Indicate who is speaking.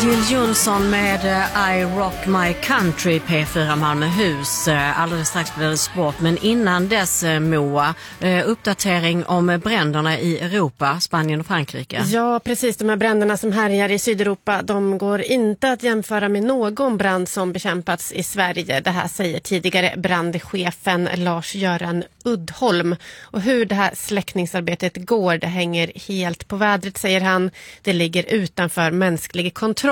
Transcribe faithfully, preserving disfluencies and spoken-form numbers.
Speaker 1: Jill Johnson med I Rock My Country, P fyra Malmöhus. Alldeles strax blir det sport, men innan dess, Moa, uppdatering om bränderna i Europa, Spanien och Frankrike.
Speaker 2: Ja, precis. De här bränderna som härjar i Sydeuropa, de går inte att jämföra med någon brand som bekämpats i Sverige. Det här säger tidigare brandchefen Lars-Göran Uddholm. Och hur det här släckningsarbetet går, det hänger helt på vädret, säger han. Det ligger utanför mänsklig kontroll.